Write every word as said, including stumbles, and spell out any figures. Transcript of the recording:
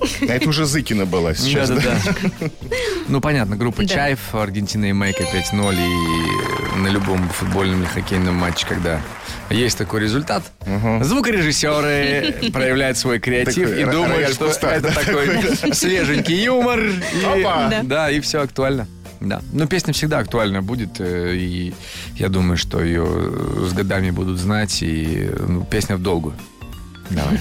А это уже Зыкина была сейчас, да? Да-да-да. Ну, понятно, группа «Чайф», Аргентина и Ямайка пять ноль. И на любом футбольном или хоккейном матче, когда есть такой результат, угу. звукорежиссеры проявляют свой креатив такой, и думают, что пустак, это да, такой, такой свеженький юмор. И, да. да, и все актуально. Да. Но песня всегда актуальна будет, и я думаю, что ее с годами будут знать, и ну, песня в долгу. Давай.